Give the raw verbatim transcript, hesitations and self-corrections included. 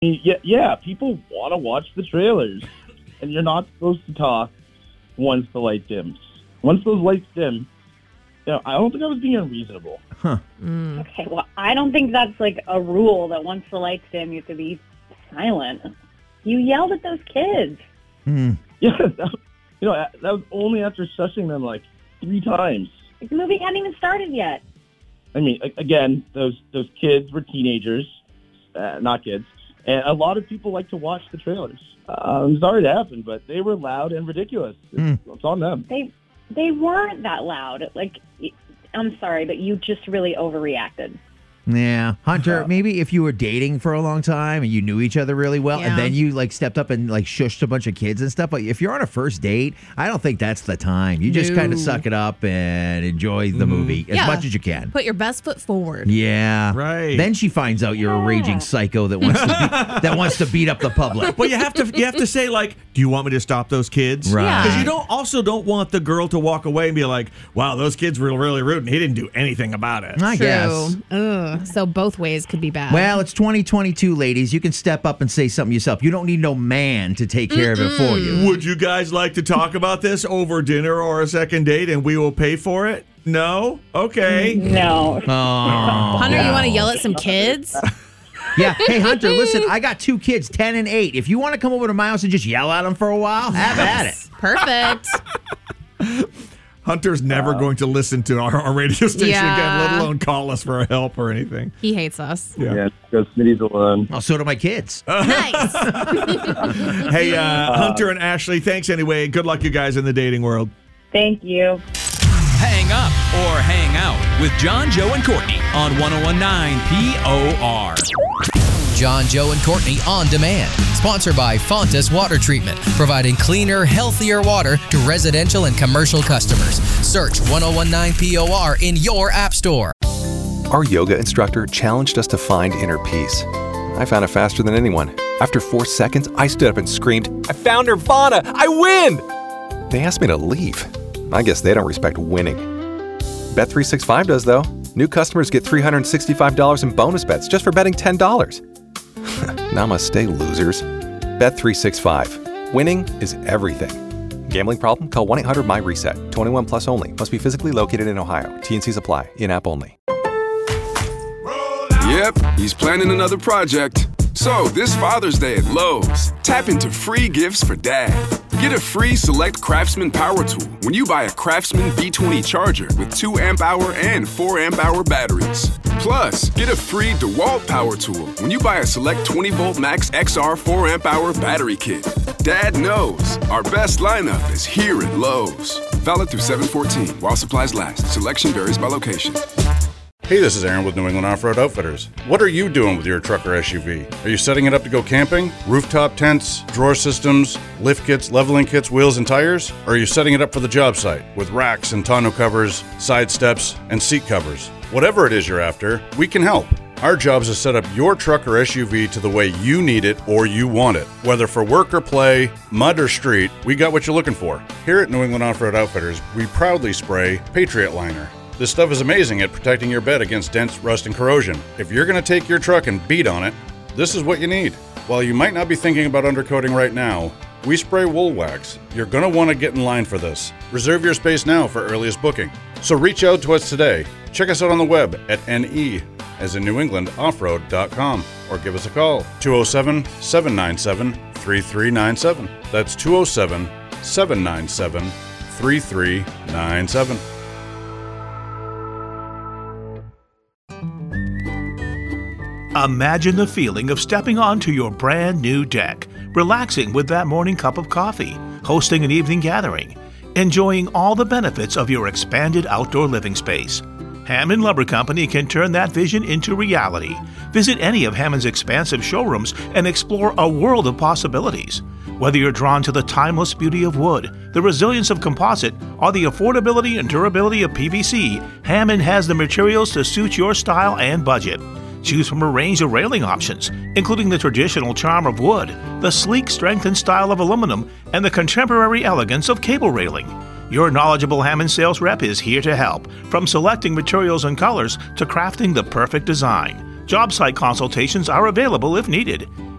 Yeah, yeah, people want to watch the trailers, and you're not supposed to talk once the light dims. Once those lights dim, you know, I don't think I was being unreasonable. Huh. Mm. Okay, well, I don't think that's like a rule that once the lights dim, you have to be silent. You yelled at those kids. Mm. Yeah, that, you know, that was only after shushing them like three times. The movie hadn't even started yet. I mean, again, those those kids were teenagers, uh, not kids. And a lot of people like to watch the trailers. Uh, I'm sorry it happened, but they were loud and ridiculous. It's, Mm. it's on them. They they weren't that loud. Like, I'm sorry, but you just really overreacted. Yeah. Hunter, Yeah. maybe if you were dating for a long time and you knew each other really well, Yeah. and then you like stepped up and like shushed a bunch of kids and stuff. But if you're on a first date, I don't think that's the time. You just No. kind of suck it up and enjoy the movie as Yeah. much as you can. Put your best foot forward. Yeah. Right. Then she finds out you're a raging psycho that wants to beat, that wants to beat up the public. But you have to you have to say, like, do you want me to stop those kids? Right. Yeah. Because you don't also don't want the girl to walk away and be like, wow, those kids were really rude and he didn't do anything about it. I True. guess. Ugh. So both ways could be bad. Well, it's twenty twenty-two, ladies. You can step up and say something yourself. You don't need no man to take care of it for you. Would you guys like to talk about this over dinner or a second date and we will pay for it? No? Okay. No. Oh. Hunter, you want to yell at some kids? Yeah. Hey, Hunter, listen, I got two kids, ten and eight. If you want to come over to my house and just yell at them for a while, have at it. Perfect. Hunter's never going to listen to our, our radio station Yeah. again, let alone call us for help or anything. He hates us. Yeah. Yeah, go Smitty's alone. Oh, so do my kids. Nice. Hey, uh, Hunter and Ashley, thanks anyway. Good luck, you guys, in the dating world. Thank you. Hang up or hang out with John, Joe, and Courtney on one oh one point nine P O R. John, Joe, and Courtney on demand. Sponsored by Fontas Water Treatment, providing cleaner, healthier water to residential and commercial customers. Search one oh one point nine P O R in your app store. Our yoga instructor challenged us to find inner peace. I found it faster than anyone. After four seconds, I stood up and screamed, I found Nirvana! I win! They asked me to leave. I guess they don't respect winning. Bet three sixty-five does, though. New customers get three hundred sixty-five dollars in bonus bets just for betting ten dollars. Namaste, losers. Bet three sixty-five. Winning is everything. Gambling problem? Call one eight hundred my reset. twenty-one plus only. Must be physically located in Ohio. T N Cs apply. In-app only. Yep, he's planning another project. So, this Father's Day at Lowe's, tap into free gifts for Dad. Get a free Select Craftsman power tool when you buy a Craftsman B twenty charger with two amp hour and four amp hour batteries. Plus, get a free DeWalt power tool when you buy a Select twenty volt Max X R four amp hour battery kit. Dad knows our best lineup is here at Lowe's. Valid through seven fourteen while supplies last. Selection varies by location. Hey, this is Aaron with New England Off-Road Outfitters. What are you doing with your truck or S U V? Are you setting it up to go camping? Rooftop tents, drawer systems, lift kits, leveling kits, wheels, and tires? Or are you setting it up for the job site with racks and tonneau covers, side steps, and seat covers? Whatever it is you're after, we can help. Our job is to set up your truck or S U V to the way you need it or you want it. Whether for work or play, mud or street, we got what you're looking for. Here at New England Off-Road Outfitters, we proudly spray Patriot Liner. This stuff is amazing at protecting your bed against dents, rust, and corrosion. If you're going to take your truck and beat on it, this is what you need. While you might not be thinking about undercoating right now, we spray wool wax. You're going to want to get in line for this. Reserve your space now for earliest booking. So reach out to us today. Check us out on the web at N E, as in New England Offroad dot com, or give us a call, two oh seven, seven nine seven, three three nine seven. That's two oh seven, seven nine seven, three three nine seven. Imagine the feeling of stepping onto your brand new deck, relaxing with that morning cup of coffee, hosting an evening gathering, enjoying all the benefits of your expanded outdoor living space. Hammond Lumber Company can turn that vision into reality. Visit any of Hammond's expansive showrooms and explore a world of possibilities. Whether you're drawn to the timeless beauty of wood, the resilience of composite, or the affordability and durability of P V C, Hammond has the materials to suit your style and budget. Choose from a range of railing options, including the traditional charm of wood, the sleek strength and style of aluminum, and the contemporary elegance of cable railing. Your knowledgeable Hammond sales rep is here to help, from selecting materials and colors to crafting the perfect design. Job site consultations are available if needed.